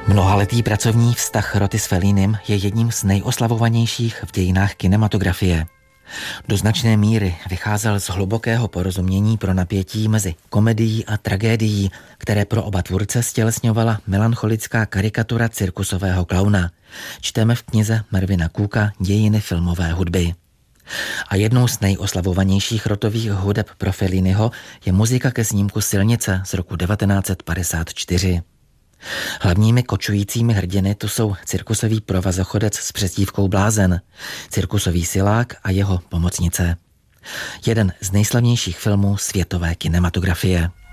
Mnohaletý pracovní vztah Roty s Fellinem je jedním z nejoslavovanějších v dějinách kinematografie. Do značné míry vycházel z hlubokého porozumění pro napětí mezi komedií a tragédií, které pro oba tvůrce stělesňovala melancholická karikatura cirkusového klauna. Čteme v knize Mervina Cooka Dějiny filmové hudby. A jednou z nejoslavovanějších Rotových hudeb pro Felliniho je muzika ke snímku Silnice z roku 1954. Hlavními kočujícími hrdiny tu jsou cirkusový provazochodec s přezdívkou Blázen, cirkusový silák a jeho pomocnice. Jeden z nejslavnějších filmů světové kinematografie.